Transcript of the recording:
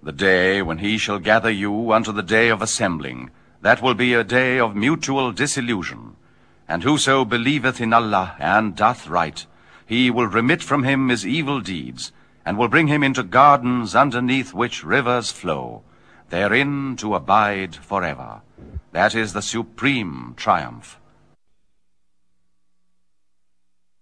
The day when he shall gather you unto the day of assembling, that will be a day of mutual disillusion. And whoso believeth in Allah and doth right, he will remit from him his evil deeds, and will bring him into gardens underneath which rivers flow, therein to abide forever. That is the supreme triumph.